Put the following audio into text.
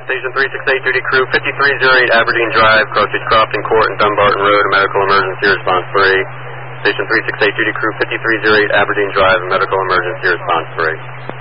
Station 368, duty crew 5308 Aberdeen Drive, Carthage Crofton Court and Dumbarton Road, a medical emergency response 3. Station 368, duty crew 5308 Aberdeen Drive, a medical emergency response 3.